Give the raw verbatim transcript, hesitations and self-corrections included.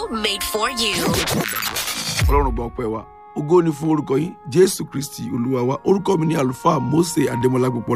radio made for you. Ọlọ́run gba ọpẹ́ wa. Ògo ni fún orúkọ yín, Jésù Kristi Olúwa wa. Orúkọ mi ni àlùfáà Mósè Adémọ́lá Pópóọlá.